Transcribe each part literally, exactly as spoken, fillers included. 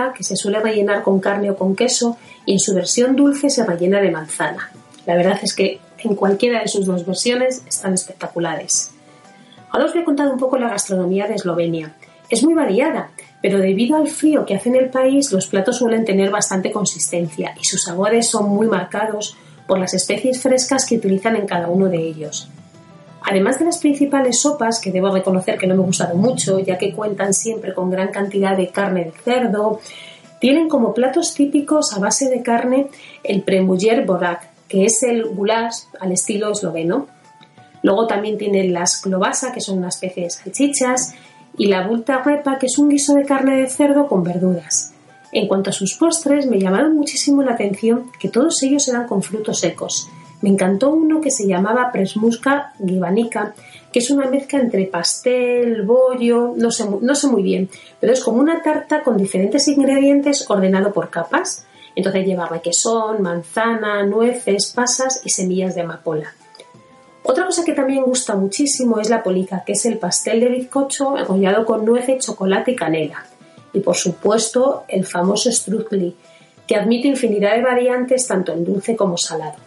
salada, que se suele rellenar con carne o con queso, y en su versión dulce se rellena de manzana. La verdad es que en cualquiera de sus dos versiones están espectaculares. Ahora os voy a contar un poco la gastronomía de Eslovenia. Es muy variada, pero debido al frío que hace en el país, los platos suelen tener bastante consistencia y sus sabores son muy marcados por las especies frescas que utilizan en cada uno de ellos. Además de las principales sopas, que debo reconocer que no me gustaron mucho, ya que cuentan siempre con gran cantidad de carne de cerdo, tienen como platos típicos a base de carne el premujer borak, que es el goulash al estilo esloveno. Luego también tienen las klobasa, que son una especie de salchichas, y la bulta repa, que es un guiso de carne de cerdo con verduras. En cuanto a sus postres, me llamaron muchísimo la atención que todos ellos eran con frutos secos. Me encantó uno que se llamaba presmuska gibanica, que es una mezcla entre pastel, bollo, no sé, no sé muy bien, pero es como una tarta con diferentes ingredientes ordenado por capas. Entonces lleva requesón, manzana, nueces, pasas y semillas de amapola. Otra cosa que también gusta muchísimo es la polica, que es el pastel de bizcocho enrollado con nueces, chocolate y canela. Y por supuesto el famoso strudel, que admite infinidad de variantes tanto en dulce como salado.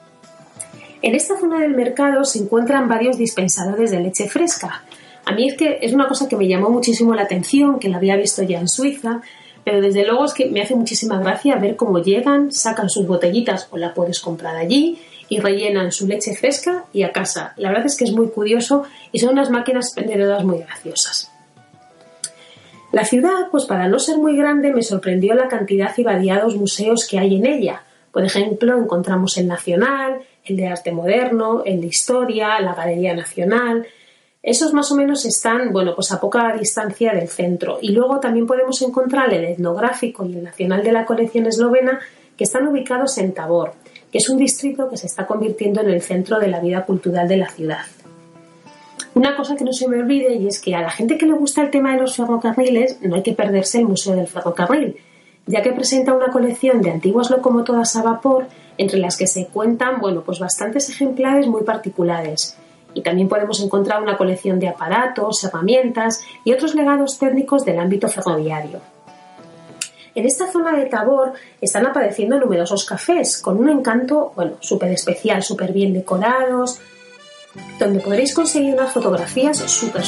En esta zona del mercado se encuentran varios dispensadores de leche fresca. A mí es que es una cosa que me llamó muchísimo la atención, que la había visto ya en Suiza, pero desde luego es que me hace muchísima gracia ver cómo llegan, sacan sus botellitas o la puedes comprar allí y rellenan su leche fresca y a casa. La verdad es que es muy curioso y son unas máquinas vendedoras muy graciosas. La ciudad, pues para no ser muy grande, me sorprendió la cantidad y variados museos que hay en ella. Por ejemplo, encontramos el Nacional, el de Arte Moderno, el de Historia, la Galería Nacional. Esos más o menos están, bueno, pues a poca distancia del centro. Y luego también podemos encontrar el Etnográfico y el Nacional de la Colección Eslovena, que están ubicados en Tabor, que es un distrito que se está convirtiendo en el centro de la vida cultural de la ciudad. Una cosa que no se me olvide, y es que a la gente que le gusta el tema de los ferrocarriles no hay que perderse el Museo del Ferrocarril, ya que presenta una colección de antiguas locomotoras a vapor entre las que se cuentan, bueno, pues bastantes ejemplares muy particulares. Y también podemos encontrar una colección de aparatos, herramientas y otros legados técnicos del ámbito ferroviario. En esta zona de Tabor están apareciendo numerosos cafés con un encanto, bueno, súper especial, súper bien decorados, donde podréis conseguir unas fotografías súper